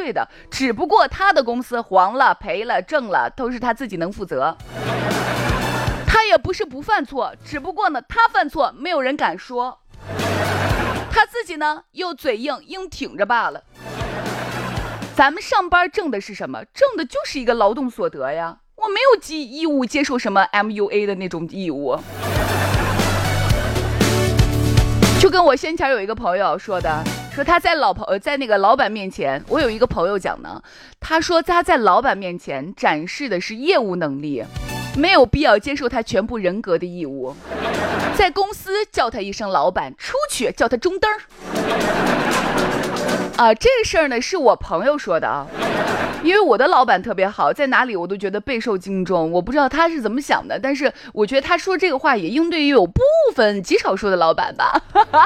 对的，只不过他的公司黄了赔了挣了都是他自己能负责，他也不是不犯错，只不过呢他犯错没有人敢说，他自己呢又嘴硬挺着罢了。咱们上班挣的是什么？挣的就是一个劳动所得呀，我没有义务接受什么 MUA 的那种义务。就跟我先前有一个朋友说的，说他在那个老板面前，我有一个朋友讲呢，他说他在老板面前展示的是业务能力，没有必要接受他全部人格的义务。在公司叫他一声老板，出去叫他中灯啊，这个事儿呢是我朋友说的啊，因为我的老板特别好，在哪里我都觉得备受敬重。我不知道他是怎么想的，但是我觉得他说这个话也应对于有部分极少数的老板吧。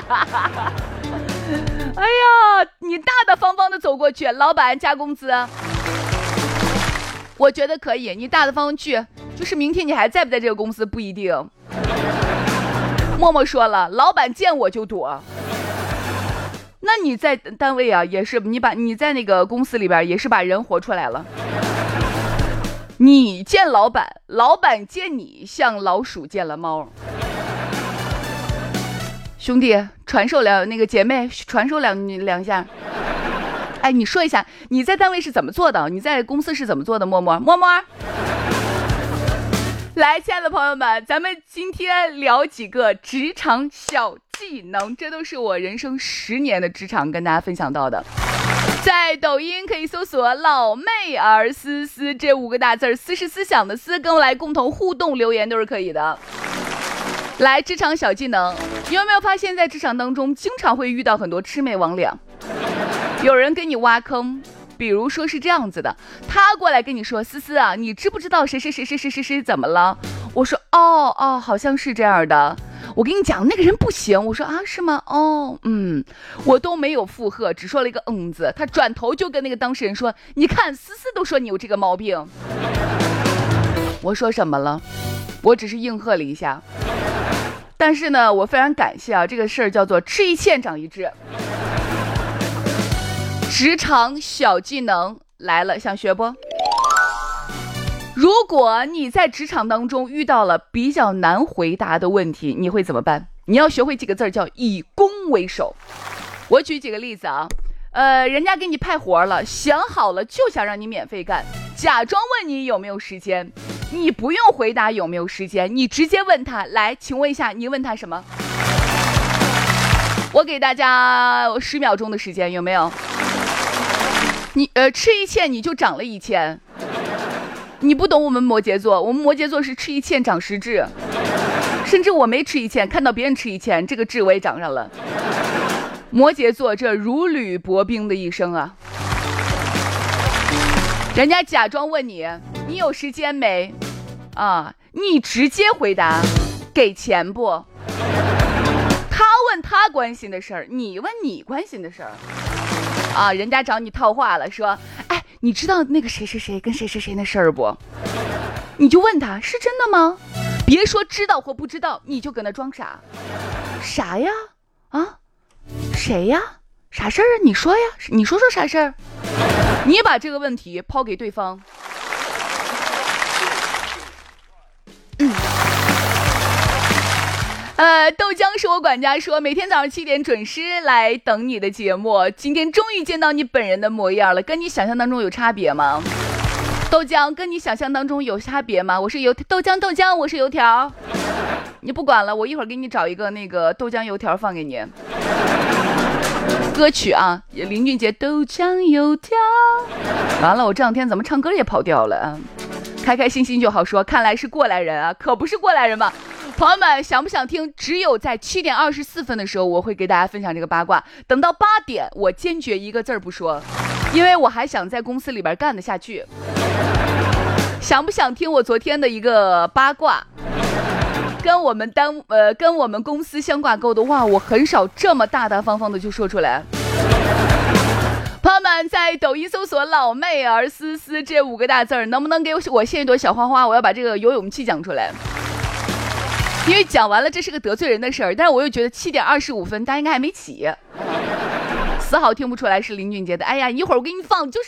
哎呀，你大大方方的走过去，老板加工资，我觉得可以，你大大方方去，就是明天你还在不在这个公司不一定。默默说了，老板见我就躲。那你在单位啊，也是你在那个公司里边也是把人活出来了。你见老板，老板见你，像老鼠见了猫。兄弟，传授那个姐妹传授两下。哎，你说一下你在单位是怎么做的？你在公司是怎么做的？默默。来，亲爱的朋友们，咱们今天聊几个职场小技能，这都是我人生10年的职场跟大家分享到的。在抖音可以搜索老妹儿思思这5个大字，思是思想的思，跟我来共同互动留言都是可以的。来，职场小技能，你有没有发现在职场当中经常会遇到很多魑魅魍魉，有人给你挖坑，比如说是这样子的，他过来跟你说，思思啊，你知不知道谁怎么了？我说哦，好像是这样的。我跟你讲，那个人不行。我说啊，是吗？我都没有附和，只说了一个字。他转头就跟那个当事人说，你看思思都说你有这个毛病。我说什么了？我只是应和了一下。但是呢，我非常感谢啊，这个事儿叫做吃一堑长一智。职场小技能来了，想学不？如果你在职场当中遇到了比较难回答的问题，你会怎么办？你要学会几个字，叫以攻为守。我举几个例子啊，人家给你派活了，想好了就想让你免费干，假装问你有没有时间，你不用回答有没有时间，你直接问他，来，请问一下，你问他什么？我给大家10秒钟的时间，有没有？你吃一堑你就长了1000。你不懂我们摩羯座，我们摩羯座是吃一堑长10智，甚至我没吃一堑，看到别人吃一堑，这个智我也长上了。摩羯座这如履薄冰的一生啊！人家假装问你，你有时间没？啊，你直接回答，给钱不？他问他关心的事儿，你问你关心的事儿。啊，人家找你套话了，说，哎，你知道那个谁跟谁那事儿不？你就问他是真的吗？别说知道或不知道，你就跟他装傻。啥呀？啊？谁呀？啥事儿啊？你说呀，你说啥事儿？你把这个问题抛给对方。豆浆是我管家说，每天早上7点准时来等你的节目。今天终于见到你本人的模样了，跟你想象当中有差别吗？豆浆跟你想象当中有差别吗？我是豆浆，我是油条。你不管了，我一会儿给你找一个那个豆浆油条放给你。歌曲啊，林俊杰豆浆油条。完了，我这两天怎么唱歌也跑调了啊？开开心心就好说，看来是过来人啊，可不是过来人嘛。朋友们想不想听？只有在7点24分的时候，我会给大家分享这个八卦。等到8点，我坚决一个字不说，因为我还想在公司里边干得下去。想不想听我昨天的一个八卦？跟我们公司相挂钩的，哇，我很少这么大大方方的就说出来。朋友们，在抖音搜索老妹儿思思这5个大字，能不能给我献一朵小花花？我要把这个有勇气讲出来。因为讲完了这是个得罪人的事儿，但是我又觉得7点25分大家应该还没起，丝毫听不出来是林俊杰的。哎呀，一会儿我给你放就是